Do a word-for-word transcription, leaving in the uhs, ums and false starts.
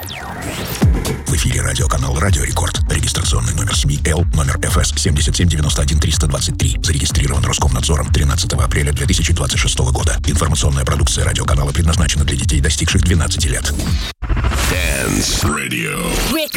В эфире радиоканал «Радио Рекорд». Регистрационный номер СМИ Л, номер эф эс семь семь девять один три два три. Зарегистрирован Роскомнадзором тринадцатого апреля две тысячи двадцать шестого года. Информационная продукция радиоканала предназначена для детей, достигших двенадцати лет. Dance Radio.